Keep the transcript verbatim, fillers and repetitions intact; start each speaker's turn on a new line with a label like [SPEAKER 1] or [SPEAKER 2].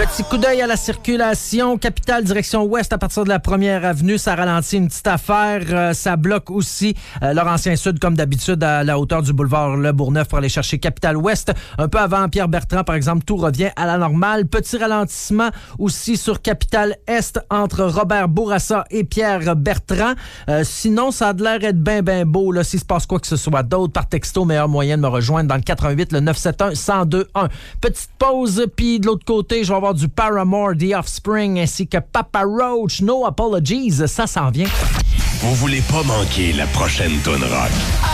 [SPEAKER 1] Petit coup d'œil à la circulation. Capitale, direction ouest à partir de la première avenue. Ça ralentit une petite affaire. Euh, ça bloque aussi euh, Laurentien Sud, comme d'habitude, à la hauteur du boulevard Le Bourgneuf pour aller chercher Capitale Ouest. Un peu avant Pierre-Bertrand, par exemple, tout revient à la normale. Petit ralentissement aussi sur Capitale Est entre Robert Bourassa et Pierre-Bertrand. Euh, sinon, ça a de l'air d'être bien, bien beau. Là, s'il se passe quoi que ce soit d'autre, par texto, meilleur moyen de me rejoindre dans le quatre-vingt-huit, le neuf sept un, un zéro deux un. Petite pause, puis de l'autre côté, je vais avoir du Paramore, The Offspring, ainsi que Papa Roach, No Apologies, ça s'en vient.
[SPEAKER 2] Vous voulez pas manquer la prochaine toune rock.